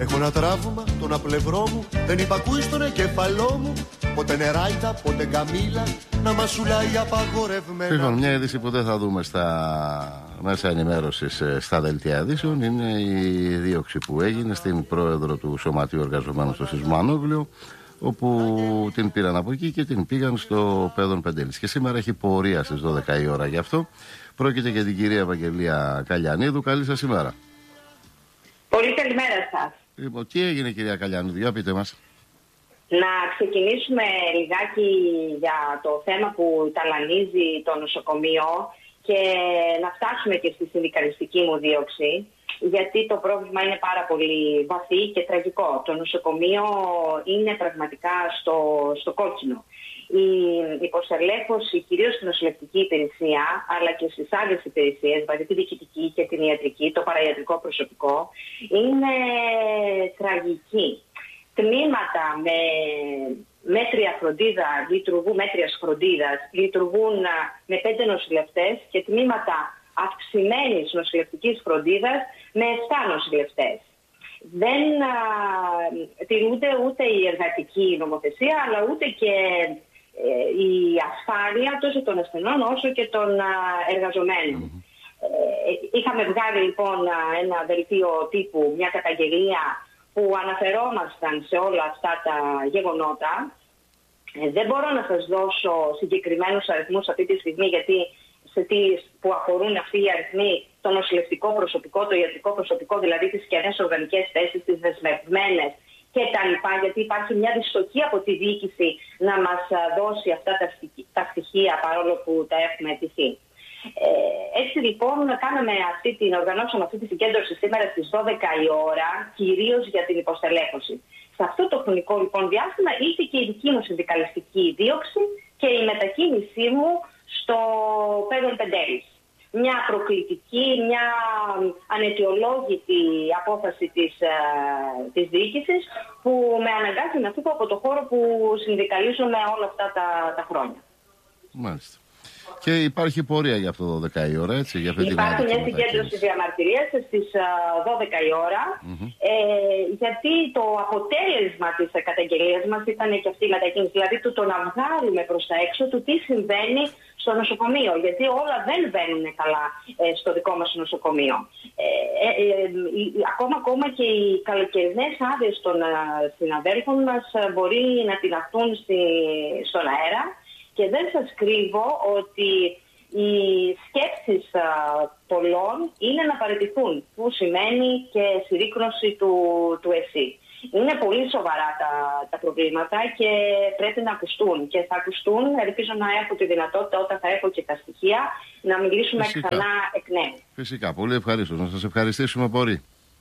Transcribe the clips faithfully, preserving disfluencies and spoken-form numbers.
Έχω ένα τραύμα, τον απλευρό μου, δεν υπακούει στον εγκέφαλό μου. Πότε νεράιτα, πότε γκαμίλα, να μασουλάει απαγορευμένα. Λοιπόν, μια είδηση που δεν θα δούμε στα μέσα ενημέρωσης, στα δελτία ειδήσεων, είναι η δίωξη που έγινε στην πρόεδρο του Σωματείου Εργαζομένων στο Σισμανόγλιο, όπου την πήραν από εκεί και την πήγαν στο Πέδον Πεντέλης. Και σήμερα έχει πορεία στις δώδεκα η ώρα γι' αυτό. Πρόκειται για την κυρία Ευαγγελία Καλιανίδου. Καλή σας ημέρα. Πολύ καλημέρα σας. Λοιπόν, τι έγινε κυρία Καλιανίδου, για πείτε μας. Να ξεκινήσουμε λιγάκι για το θέμα που ταλανίζει το νοσοκομείο και να φτάσουμε και στη συνδικαλιστική μου δίωξη, γιατί το πρόβλημα είναι πάρα πολύ βαθύ και τραγικό. Το νοσοκομείο είναι πραγματικά στο, στο κόκκινο. Η υποστελέχωση κυρίως στην νοσηλευτική υπηρεσία, αλλά και στις άλλες υπηρεσίες, δηλαδή τη διοικητική και την ιατρική, το παραϊατρικό προσωπικό, είναι τραγική. Τμήματα με μέτρια φροντίδα, λειτουργούν μέτριας φροντίδας, λειτουργούν με πέντε νοσηλευτές και τμήματα αυξημένης νοσηλευτικής φροντίδας με επτά νοσηλευτές. Δεν α, τηρούνται ούτε η εργατική νομοθεσία, αλλά ούτε και ε, η ασφάλεια τόσο των ασθενών όσο και των α, εργαζομένων. Mm-hmm. Ε, είχαμε βγάλει λοιπόν ένα δελτίο τύπου, μια καταγγελία που αναφερόμασταν σε όλα αυτά τα γεγονότα. Ε, δεν μπορώ να σας δώσω συγκεκριμένους αριθμούς αυτή τη στιγμή, γιατί σε τι που αφορούν αυτοί οι αριθμοί, το νοσηλευτικό προσωπικό, το ιατρικό προσωπικό, δηλαδή τις κενές οργανικές θέσεις, τις δεσμευμένες κτλ. Γιατί υπάρχει μια δυστοχία από τη διοίκηση να μας δώσει αυτά τα, τα στοιχεία, παρόλο που τα έχουμε αιτηθεί. Ε, έτσι λοιπόν κάναμε αυτή την, οργανώσαμε αυτή τη συγκέντρωση σήμερα στις δώδεκα η ώρα, κυρίως για την υποστελέχωση. Σε αυτό το χρονικό λοιπόν διάστημα ήρθε και η δική μου συνδικαλιστική δίωξη και η μετακίνησή μου στο Πέδον Πεντέλης. Μια προκλητική, μια αναιτιολόγητη απόφαση της, ε, της διοίκησης που με αναγκάζει να φύγω από το χώρο που συνδικαλίζομαι όλα αυτά τα, τα χρόνια. Μάλιστα. Και υπάρχει πορεία για αυτό το δώδεκα η ώρα, έτσι, για αυτή την Υπάρχει μια συγκέντρωση διαμαρτυρίας στις δώδεκα η ώρα, mm-hmm. ε, γιατί το αποτέλεσμα της καταγγελίας μας ήταν και αυτή η μετακίνηση, δηλαδή το, το να βγάλουμε προς τα έξω του τι συμβαίνει στο νοσοκομείο, γιατί όλα δεν βαίνουν καλά ε, στο δικό μας νοσοκομείο. Ε, ε, ε, ε, ακόμα, ακόμα και οι καλοκαιρινές άδειες των ε, συναδέλφων μας ε, μπορεί να τυλαχθούν στη, στον αέρα. Και δεν σας κρύβω ότι οι σκέψεις α, πολλών είναι να παραιτηθούν, που σημαίνει και συρρίκνωση του, του ΕΣΥ. Είναι πολύ σοβαρά τα, τα προβλήματα και πρέπει να ακουστούν. Και θα ακουστούν, ελπίζω να έχω τη δυνατότητα όταν θα έχω και τα στοιχεία, να μιλήσουμε Φυσικά. ξανά εκ νέου. Φυσικά, πολύ ευχαρίστως. Να σας ευχαριστήσουμε πολύ.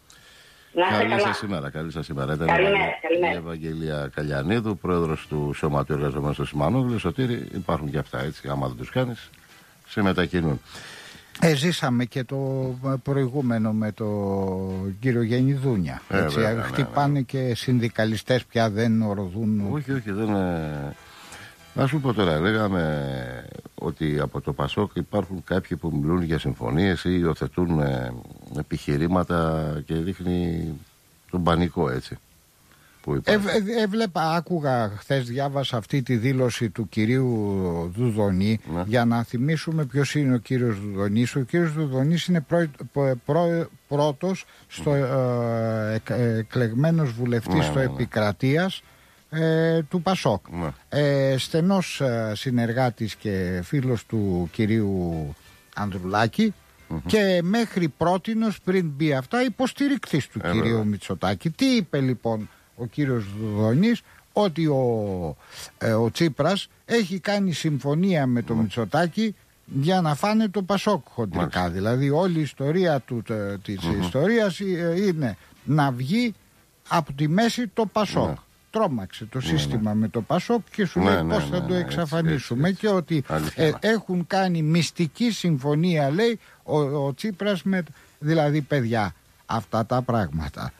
Καλή σας ημέρα, καλή σας ημέρα. Ήταν η Ευαγγελία Καλιανίδου, πρόεδρος του Σωματείου Εργαζομένων στο Σιμανόγλιο. Σωτήρη, υπάρχουν και αυτά, έτσι, άμα δεν τους κάνεις, σε μετακινούν. Ε, ζήσαμε και το προηγούμενο με τον κύριο Γεννηδούνια. Ε, έτσι, βέβαια, χτυπάνε ναι, ναι. και συνδικαλιστές πια δεν οροδούν. Όχι, όχι, δεν είναι... Να σου πω τώρα, λέγαμε ότι από το Πασόκ υπάρχουν κάποιοι που μιλούν για συμφωνίες ή υιοθετούν ε, επιχειρήματα και δείχνει τον πανικό, έτσι. Που ε, ε, έβλεπα, άκουγα χθες, διάβασα αυτή τη δήλωση του κυρίου Δουδονή, ναι. για να θυμίσουμε ποιος είναι ο κύριος Δουδονής. Ο κύριος Δουδονής είναι πρό, πρό, πρό, πρώτος στο, ε, ε, εκλεγμένος βουλευτής ναι, στο ναι, ναι. Επικρατείας Ε, του Πασόκ. Ναι. Ε, στενός ε, συνεργάτης και φίλος του κυρίου Ανδρουλάκη mm-hmm. και μέχρι πρότινος, πριν μπει αυτά, υποστηρικτής του ε, κυρίου Μητσοτάκη. Τι είπε λοιπόν ο κύριος Δουδονής? Ότι ο, ε, ο Τσίπρας έχει κάνει συμφωνία με τον mm. Μητσοτάκη για να φάνε το Πασόκ χοντρικά. Mm. Δηλαδή όλη η ιστορία του, τε, της mm-hmm. ιστορίας ε, είναι να βγει από τη μέση το Πασόκ. Mm. Τρόμαξε το σύστημα ναι, ναι. με το Πασόκ και σου ναι, λέει ναι, πώς ναι, θα ναι, το εξαφανίσουμε έτσι, έτσι, έτσι. Και ότι ε, έχουν κάνει μυστική συμφωνία, λέει ο, ο Τσίπρας με, δηλαδή παιδιά, αυτά τα πράγματα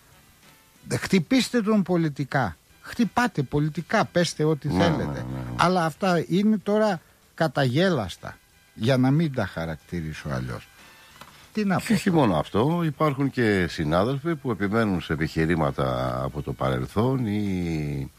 χτυπήστε τον πολιτικά, χτυπάτε πολιτικά, πέστε ό,τι ναι, θέλετε ναι, ναι, ναι. αλλά αυτά είναι τώρα καταγέλαστα, για να μην τα χαρακτηρίσω αλλιώς. Τι να πω. Και όχι μόνο αυτό, υπάρχουν και συνάδελφοι που επιμένουν σε επιχειρήματα από το παρελθόν ή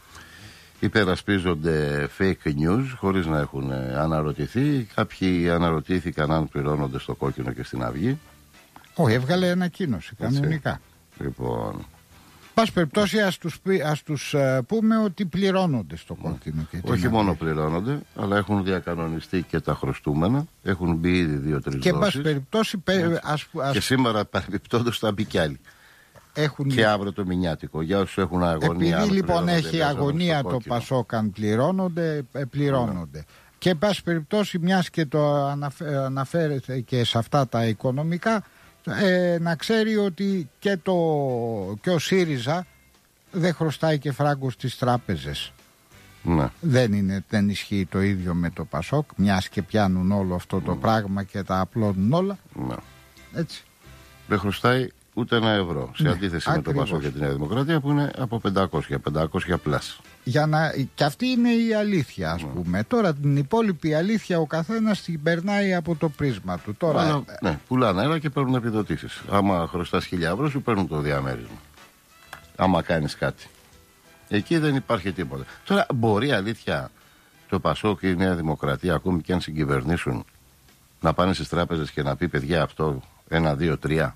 υπερασπίζονται fake news χωρίς να έχουν αναρωτηθεί. Κάποιοι αναρωτήθηκαν αν πληρώνονται στο Κόκκινο και στην Αυγή. Όχι, έβγαλε ανακοίνωση κανονικά. Λοιπόν, πας περιπτώσει, ας τους, ας τους uh, πούμε ότι πληρώνονται στο Κόκκινο. Και όχι μόνο πληρώνονται, αλλά έχουν διακανονιστεί και τα χρωστούμενα. Έχουν μπει ήδη δύο-τρεις και δόσεις. πας περιπτώσει, πε, ας, ας... Και σήμερα παρεμπιπτόντως θα μπει κι άλλοι. Έχουν... Και αύριο το μηνιάτικο. Για όσους έχουν αγωνία. Επειδή λοιπόν έχει αγωνία το Πασόκ, αν πληρώνονται, πληρώνονται. Ναι. Και εν πάση περιπτώσει, μιας και το αναφέρεται και σε αυτά τα οικονομικά, ε, να ξέρει ότι και, το, και ο ΣΥΡΙΖΑ δεν χρωστάει και φράγκους στις τράπεζες. Ναι. Δεν, είναι, δεν ισχύει το ίδιο με το Πασόκ, μιας και πιάνουν όλο αυτό το ναι. πράγμα και τα απλώνουν όλα. Ναι. Έτσι. Δεν χρωστάει ούτε ένα ευρώ. Σε ναι, αντίθεση ακριβώς. με το Πασόκ και τη Νέα Δημοκρατία που είναι από πεντακόσια, πεντακόσια πλάς. Για να... Και αυτή είναι η αλήθεια, ας ναι. πούμε. Τώρα την υπόλοιπη αλήθεια ο καθένας την περνάει από το πρίσμα του. Τώρα... Αλλά, ναι, πουλάνε αέρα και παίρνουν επιδοτήσεις. Άμα χρωστάς χίλια ευρώ σου παίρνουν το διαμέρισμα. Άμα κάνεις κάτι. Εκεί δεν υπάρχει τίποτα. Τώρα μπορεί αλήθεια το Πασόκ και η Νέα Δημοκρατία, ακόμη και αν συγκυβερνήσουν, να πάνε στις τράπεζες και να πει παιδιά αυτό ένα, δύο, τρία.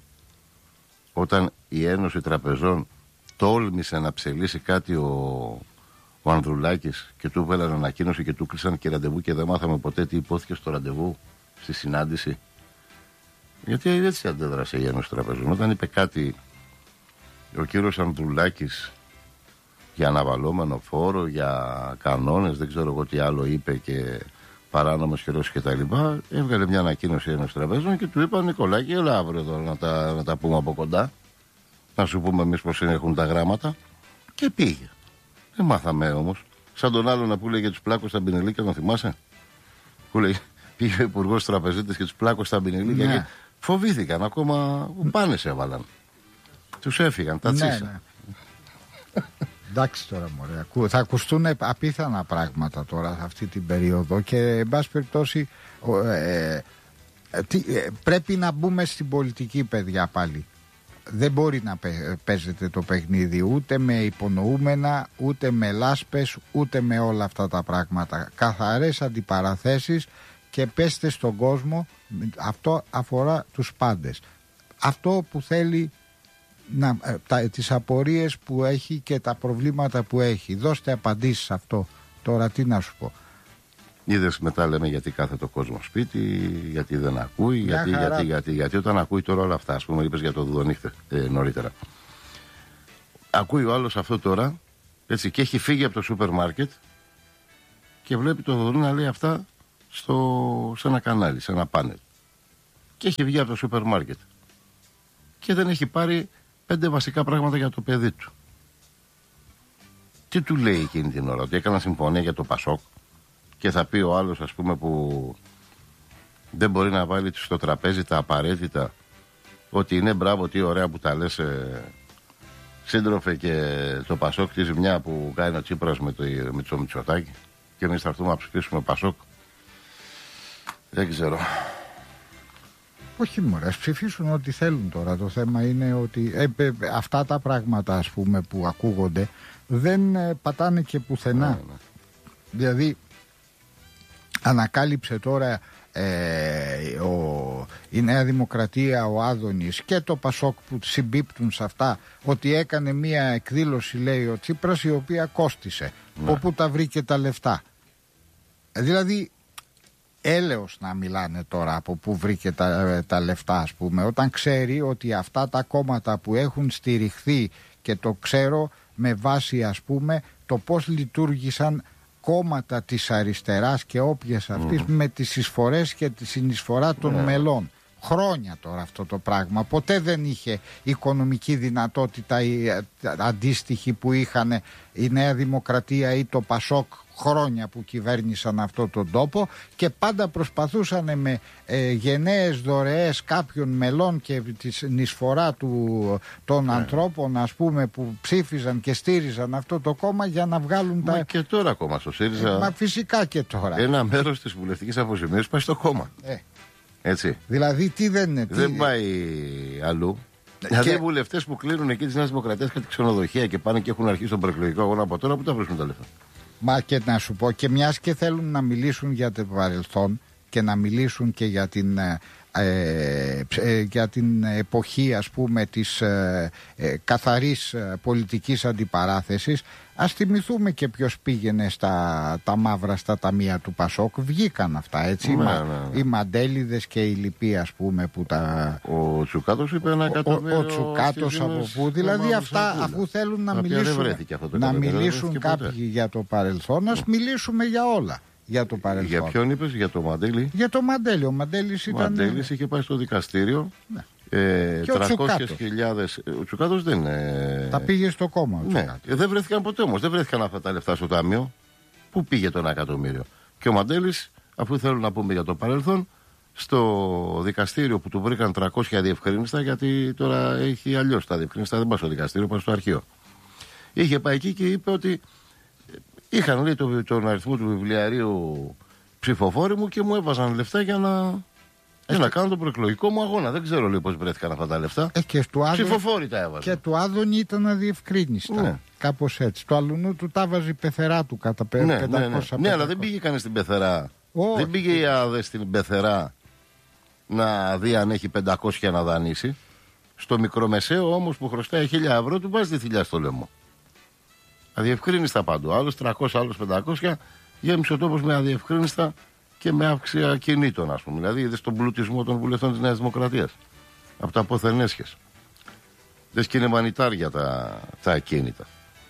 Όταν η Ένωση Τραπεζών τόλμησε να ψελίσει κάτι ο, ο Ανδρουλάκης και του έβαλαν ανακοίνωση και του κλείσαν και ραντεβού και δεν μάθαμε ποτέ τι υπόθηκε στο ραντεβού, στη συνάντηση. Γιατί έτσι αντέδρασε η Ένωση Τραπεζών. Όταν είπε κάτι ο κύριος Ανδρουλάκης για αναβαλώμενο φόρο, για κανόνες, δεν ξέρω εγώ τι άλλο είπε και παράνομες χειρώσεις και τα λοιπά, έβγαλε μια ανακοίνωση ένας τραπεζών και του είπαν Νικολάκη, έλα αύριο εδώ να τα, να τα πούμε από κοντά, να σου πούμε εμείς πως έχουν τα γράμματα, και πήγε. Δεν μάθαμε όμως. Σαν τον άλλον που λέγε τους πλάκους στα μπινελίκια, τον θυμάσαι? Που λέγε, πήγε ο υπουργός τραπεζίτες και τους πλάκους στα μπινελίκια ναι. και φοβήθηκαν, ακόμα πάνε σε έβαλαν. Τους έφυγαν, τα τσίσα. Ναι, ναι. Εντάξει τώρα μωρέ, θα ακουστούν απίθανα πράγματα τώρα αυτή την περίοδο και εν πάση περιπτώσει ε, ε, τι, ε, πρέπει να μπούμε στην πολιτική, παιδιά, πάλι. Δεν μπορεί να παίζετε το παιχνίδι ούτε με υπονοούμενα, ούτε με λάσπες, ούτε με όλα αυτά τα πράγματα. Καθαρές αντιπαραθέσεις και πέστε στον κόσμο, αυτό αφορά τους πάντες. Αυτό που θέλει να, τα, τις απορίες που έχει και τα προβλήματα που έχει. Δώστε απαντήσεις σε αυτό. Τώρα τι να σου πω. Είδες μετά λέμε γιατί κάθεται ο κόσμο σπίτι, γιατί δεν ακούει, γιατί, γιατί, γιατί, γιατί όταν ακούει τώρα όλα αυτά, ας πούμε είπες για το Δουδονύχτε ε, νωρίτερα. Ακούει ο άλλος αυτό τώρα, έτσι, και έχει φύγει από το σούπερ μάρκετ και βλέπει το Δουδονή να λέει αυτά στο, σε ένα κανάλι, σε ένα πάνελ. Και έχει βγει από το σούπερ μάρκετ και δεν έχει πάρει πέντε βασικά πράγματα για το παιδί του. Τι του λέει εκείνη την ώρα? Ότι έκανα συμφωνία για το Πασόκ και θα πει ο άλλος, ας πούμε, που δεν μπορεί να βάλει στο τραπέζι τα απαραίτητα, ότι είναι μπράβο, τι ωραία που τα λες ε, σύντροφε, και το Πασόκ τη ζημιά που κάνει ο Τσίπρας με το, με το Μητσοτάκη, και εμείς θα έρθουμε να ψηφίσουμε Πασόκ. Δεν ξέρω. Όχι μωρέ, ας ψηφίσουν ό,τι θέλουν τώρα. Το θέμα είναι ότι ε, ε, αυτά τα πράγματα, ας πούμε, που ακούγονται δεν ε, πατάνε και πουθενά. Ναι, ναι. Δηλαδή ανακάλυψε τώρα ε, ο, η Νέα Δημοκρατία, ο Άδωνης και το Πασόκ που συμπίπτουν σε αυτά, ότι έκανε μία εκδήλωση, λέει ο Τσίπρας, η οποία κόστισε. Ναι. Όπου τα βρήκε τα λεφτά. Δηλαδή έλεος να μιλάνε τώρα από που βρήκε τα, τα λεφτά, ας πούμε, όταν ξέρει ότι αυτά τα κόμματα που έχουν στηριχθεί, και το ξέρω με βάση, ας πούμε, το πώς λειτουργήσαν κόμματα της αριστεράς και όποιες αυτής, mm. με τις εισφορές και τη συνεισφορά των yeah. μελών. Χρόνια τώρα αυτό το πράγμα. Ποτέ δεν είχε οικονομική δυνατότητα η αντίστοιχη που είχαν η Νέα Δημοκρατία ή το Πασόκ χρόνια που κυβέρνησαν αυτόν τον τόπο, και πάντα προσπαθούσαν με ε, γενναίες δωρεές κάποιων μελών και τη συνεισφορά του, των yeah. ανθρώπων, ας πούμε, που ψήφιζαν και στήριζαν αυτό το κόμμα για να βγάλουν μα τα... και τώρα ακόμα στο ΣΥΡΙΖΑ. Ε, μα φυσικά και τώρα. Ένα μέρος της βουλευτικής αποζημίωσης πάει στο κόμμα. Ε. Έτσι. Δηλαδή τι δεν είναι. Τι... Δεν πάει αλλού. Και... Δηλαδή οι βουλευτές που κλείνουν εκεί τη Νέα Δημοκρατία και τη ξενοδοχεία και πάνε και έχουν αρχίσει τον προεκλογικό αγώνα από τώρα, που τα βρίσκουν τα λεφτά. Μα και να σου πω, και μιας και θέλουν να μιλήσουν για το παρελθόν και να μιλήσουν και για την, ε, ε, για την εποχή, ας πούμε, της ε, ε, καθαρής πολιτικής αντιπαράθεσης, ας θυμηθούμε και ποιος πήγαινε στα τα μαύρα στα ταμεία του Πασόκ. Βγήκαν αυτά, έτσι. Ναι, ναι, ναι. Οι Μαντέλιδες και οι λοιποί, ας πούμε, που τα... Ο Τσουκάτος είπε ένα εκατομμύριο. Ο, ο Τσουκάτος από πού. Δηλαδή αυτά, αφού θέλουν να μιλήσουν, να μιλήσουν κάποιοι για το παρελθόν, ας μιλήσουμε για όλα. Για το παρελθόν. Για ποιον είπες, για το Μαντέλη? Για το Μαντέλη. Ο Μαντέλης ήταν... Μαντέλης είχε πάει στο δικαστήριο. Ναι. Ε, τριακόσιες χιλιάδες. Ο Τσουκάτος δεν είναι. Τα πήγε στο κόμμα. Ναι. Ε, δεν βρέθηκαν ποτέ όμως. Δεν βρέθηκαν αυτά τα λεφτά στο ταμείο. Πού πήγε το ένα εκατομμύριο? Και ο Μαντέλης, αφού θέλουν να πούμε για το παρελθόν, στο δικαστήριο που του βρήκαν τριακόσια διευκρίνηστα, γιατί τώρα έχει αλλιώς τα διευκρίνηστα, δεν πάει στο δικαστήριο, πάει στο αρχείο. Είχε πάει εκεί και είπε ότι είχαν, λέει, το, τον αριθμό του βιβλιαρίου ψηφοφόροι μου και μου έβαζαν λεφτά για να. Για να κάνω τον προεκλογικό μου αγώνα. Δεν ξέρω, λέει, πώς βρέθηκαν αυτά τα λεφτά. Ε, και του Άδων... Ψηφοφόροι τα έβαζαν. Και του Άδωνη ήταν αδιευκρίνηστα. Ναι. Κάπως έτσι. Το αλουνού του τα βάζει η πεθερά του κατά πεντακόσια. Ναι, ναι, ναι. ναι, αλλά δεν πήγε κανείς στην πεθερά. Oh. Δεν πήγε η ΑΔΕ στην πεθερά να δει αν έχει πεντακόσια να δανείσει. Στο μικρομεσαίο όμως που χρωστάει χίλια ευρώ, του βάζει τη θηλιά στο λαιμό. Αδιευκρίνηστα παντού. Άλλος τριακόσια, άλλος πεντακόσια. Γέμισε ο τόπος με αδιευκρίνηστα και με αύξηση ακινήτων, ας πούμε. Δηλαδή, είδες τον πλουτισμό των βουλευτών της Νέας Δημοκρατίας. Από τα πόθεν έσχες. Δες και είναι μανιτάρια τα, τα ακίνητα.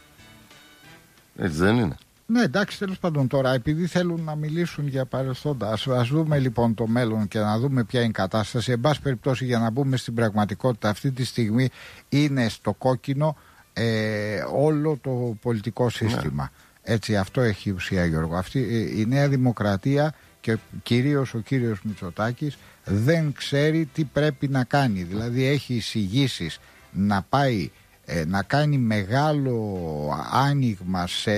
Έτσι δεν είναι? Ναι, εντάξει, τέλος πάντων τώρα, επειδή θέλουν να μιλήσουν για παρελθόντα, ας, ας δούμε λοιπόν το μέλλον και να δούμε ποια είναι η κατάσταση. Εν πάση περιπτώσει, για να μπούμε στην πραγματικότητα, αυτή τη στιγμή είναι στο κόκκινο ε, όλο το πολιτικό σύστημα. Ναι. Έτσι, αυτό έχει ουσία, Γιώργο. Αυτή, η Νέα Δημοκρατία και κυρίως ο κύριος Μητσοτάκης δεν ξέρει τι πρέπει να κάνει. Δηλαδή έχει εισηγήσεις να πάει ε, να κάνει μεγάλο άνοιγμα σε,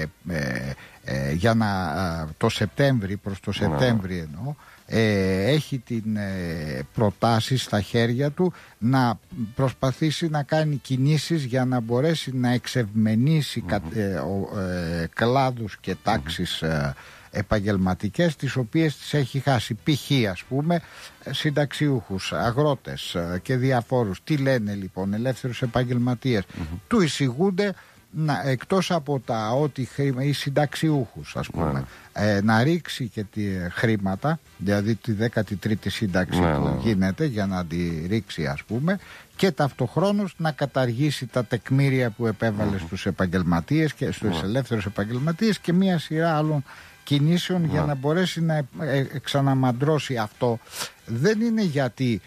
ε, ε, για να, το Σεπτέμβρη, προς το Σεπτέμβρη εννοώ, ε, έχει την ε, προτάσεις στα χέρια του να προσπαθήσει να κάνει κινήσεις για να μπορέσει να εξευμενήσει mm-hmm. κα, ε, ε, κλάδους και τάξεις ε, επαγγελματικές, τις οποίες τις έχει χάσει. Π.χ. ας πούμε συνταξιούχους, αγρότες και διαφόρους. Τι λένε λοιπόν, ελεύθερους επαγγελματίες? Mm-hmm. Του εισηγούνται να, εκτός από τα ό,τι χρήμα, οι συνταξιούχους ας πούμε, mm-hmm. ε, να ρίξει και τη χρήματα, δηλαδή τη δέκατη τρίτη σύνταξη mm-hmm. που γίνεται, για να τη ρίξει ας πούμε, και ταυτοχρόνως να καταργήσει τα τεκμήρια που επέβαλε mm-hmm. στους επαγγελματίες και στους mm-hmm. ελεύθερους επαγγελματίες και μία σειρά άλλων κινήσεων yeah. για να μπορέσει να ξαναμαντρώσει αυτό. Δεν είναι γιατί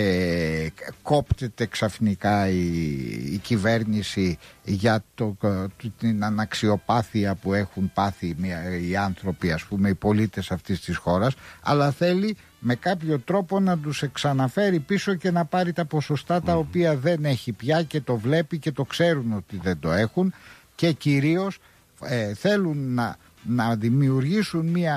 ε, κόπτεται ξαφνικά η, η κυβέρνηση για το, την αναξιοπάθεια που έχουν πάθει μια, οι άνθρωποι, ας πούμε, οι πολίτες αυτής της χώρας, αλλά θέλει με κάποιο τρόπο να τους ξαναφέρει πίσω και να πάρει τα ποσοστά τα mm. οποία δεν έχει πια και το βλέπει και το ξέρουν ότι δεν το έχουν, και κυρίως ε, θέλουν να να δημιουργήσουν μια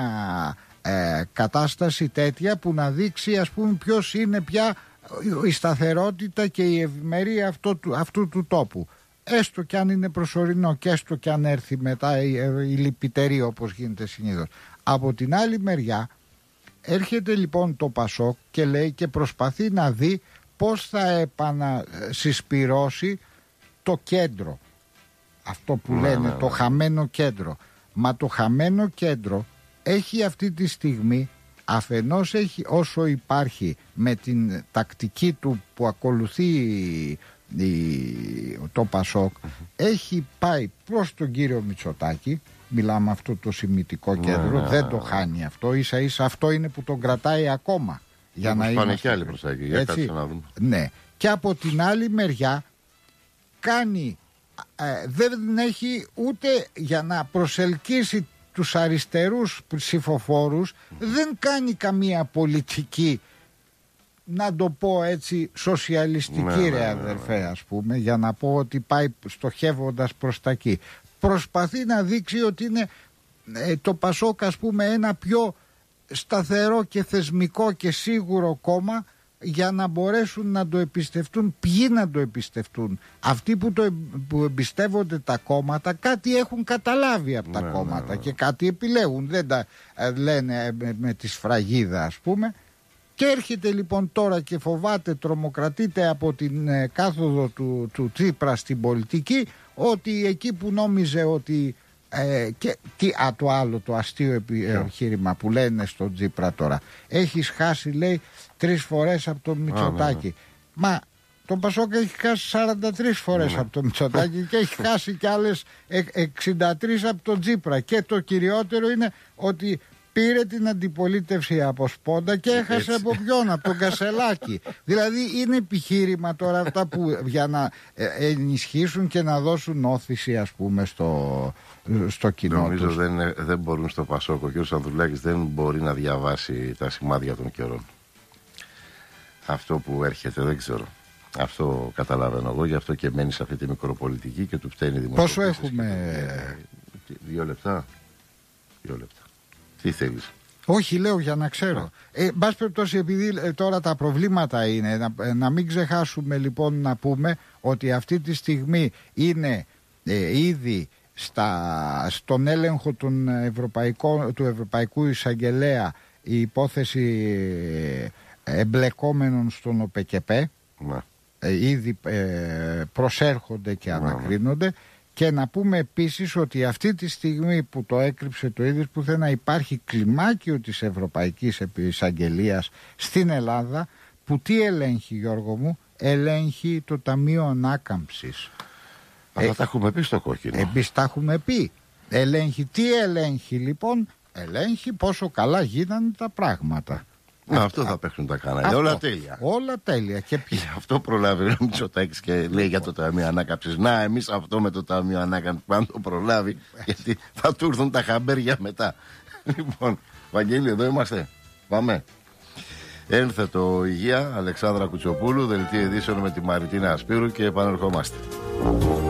ε, κατάσταση τέτοια που να δείξει, ας πούμε, ποιος είναι πια η σταθερότητα και η ευημερία αυτού του, αυτού του τόπου. Έστω κι αν είναι προσωρινό και έστω κι αν έρθει μετά η, η λυπητερή, όπως γίνεται συνήθως. Από την άλλη μεριά έρχεται λοιπόν το Πασόκ και λέει και προσπαθεί να δει πώς θα επανασυσπυρώσει το κέντρο. Αυτό που λένε ναι, ναι, ναι. το χαμένο κέντρο. Μα το χαμένο κέντρο έχει αυτή τη στιγμή, αφενός έχει, όσο υπάρχει με την τακτική του που ακολουθεί η, το Πασόκ, mm-hmm. έχει πάει προς τον κύριο Μητσοτάκη. Μιλάμε αυτό το σημιτικό κέντρο, ναι, δεν το χάνει αυτό, ίσα ίσα αυτό είναι που τον κρατάει ακόμα. Για να πάνε και άλλοι προς τα εκεί, για κάτσε να δούμε. Ναι. Και από την άλλη μεριά κάνει... Ε, δεν έχει ούτε για να προσελκύσει τους αριστερούς ψηφοφόρους, δεν κάνει καμία πολιτική, να το πω έτσι, σοσιαλιστική, ναι, ρε αδερφέ, ναι, ναι. ας πούμε, για να πω ότι πάει στοχεύοντας προς τα εκεί. Προσπαθεί να δείξει ότι είναι ε, το Πασόκ, ας πούμε, ένα πιο σταθερό και θεσμικό και σίγουρο κόμμα για να μπορέσουν να το εμπιστευτούν. Ποιοι να το εμπιστευτούν? Αυτοί που, το, που εμπιστεύονται τα κόμματα κάτι έχουν καταλάβει από τα ναι, κόμματα ναι, ναι. και κάτι επιλέγουν, δεν τα ε, λένε με, με τη σφραγίδα ας πούμε. Και έρχεται λοιπόν τώρα και φοβάται, τρομοκρατείται από την ε, κάθοδο του, του Τσίπρα στην πολιτική, ότι εκεί που νόμιζε ότι ε, και τι, α, το άλλο το αστείο επιχείρημα που λένε στον Τσίπρα τώρα, έχεις χάσει λέει τρεις φορές από τον Μητσοτάκη. Μα τον Πασόκ έχει χάσει σαράντα τρεις φορές από τον Μητσοτάκη και έχει χάσει κι άλλες εξήντα τρεις από τον Τσίπρα. Και το κυριότερο είναι ότι πήρε την αντιπολίτευση από Σπόντα και έχασε από ποιον? Από τον Κασελάκη. Δηλαδή είναι επιχείρημα τώρα αυτά που για να ενισχύσουν και να δώσουν όθηση ας πούμε στο, στο κοινό. Νομίζω τους. δεν, δεν μπορούν στο Πασόκ. Ο κ. Ανδρουλάκης δεν μπορεί να διαβάσει τα σημάδια των καιρών. Αυτό που έρχεται δεν ξέρω. Αυτό καταλαβαίνω εγώ, γι' αυτό και μένει σε αυτή τη μικροπολιτική και του φταίνει η δημοσιογραφία. Πόσο έχουμε? Δύο λεπτά. Δύο λεπτά. Τι θέλεις? Όχι, λέω για να ξέρω. Ε, μπας περιπτώσει, επειδή ε, τώρα τα προβλήματα είναι, να, να μην ξεχάσουμε λοιπόν να πούμε ότι αυτή τη στιγμή είναι ε, ήδη στα, στον έλεγχο των Ευρωπαϊκών, του Ευρωπαϊκού Εισαγγελέα η υπόθεση ε, εμπλεκόμενων στον ΟΠΕΚΕΠΕ. Ναι. Ε, ήδη ε, προσέρχονται και ανακρίνονται. Ναι. Και να πούμε επίσης ότι αυτή τη στιγμή που το έκρυψε το ίδιο πουθενά υπάρχει κλιμάκιο της Ευρωπαϊκής Εισαγγελίας στην Ελλάδα που τι ελέγχει Γιώργο μου? Ελέγχει το Ταμείο Ανάκαμψης. Αυτά ε, τα έχουμε πει στο κόκκινο. Εμείς τα έχουμε πει. Ελέγχει, τι ελέγχει λοιπόν? Ελέγχει πόσο καλά γίνανε τα πράγματα. Να, αυτό θα παίξουν τα κανάλια. Όλα τέλεια. Όλα τέλεια. Και ποιο... αυτό προλάβει ο Μητσοτάκης και λέει για το Ταμείο Ανάκαμψης. Να, εμείς αυτό με το Ταμείο Ανάκαμψης πάνω το προλάβει, γιατί θα του έρθουν τα χαμπέρια μετά. Λοιπόν, Βαγγέλη, εδώ είμαστε. Πάμε. Ένθετο υγεία, Αλεξάνδρα Κουτσοπούλου, δελτίο ειδήσεων με τη Μαριτίνα Ασπύρου και επανερχόμαστε.